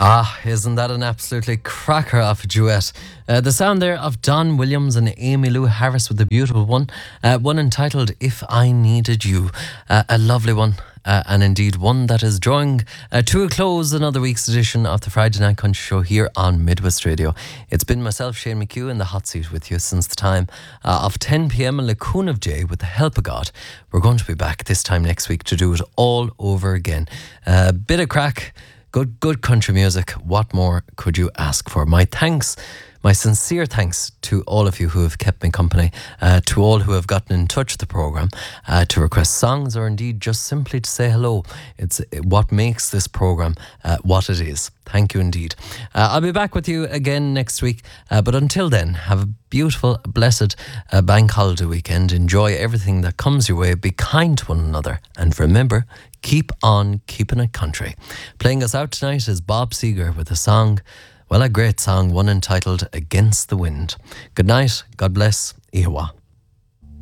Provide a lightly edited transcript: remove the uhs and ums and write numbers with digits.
Ah, isn't that an absolutely cracker of a duet? The sound there of Don Williams and Amy Lou Harris with the beautiful one entitled If I Needed You. A lovely one. And indeed one that is drawing to a close another week's edition of the Friday Night Country Show here on Midwest Radio. It's been myself, Shane McHugh, in the hot seat with you since the time of 10 p.m. in Lacoon of Day. With the help of God, we're going to be back this time next week to do it all over again. Bit of crack, good country music. What more could you ask for? My sincere thanks to all of you who have kept me company, to all who have gotten in touch with the programme, to request songs or indeed just simply to say hello. It's what makes this programme what it is. Thank you indeed. I'll be back with you again next week, but until then, have a beautiful, blessed bank holiday weekend. Enjoy everything that comes your way. Be kind to one another. And remember, keep on keeping it country. Playing us out tonight is Bob Seger with a song, well, a great song, one entitled Against the Wind. Good night, God bless, Ihawa.